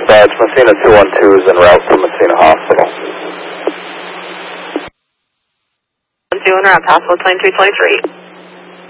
dispatch, Messina 212 is en route to Messina Hospital. 2 en route, Hospital 2223.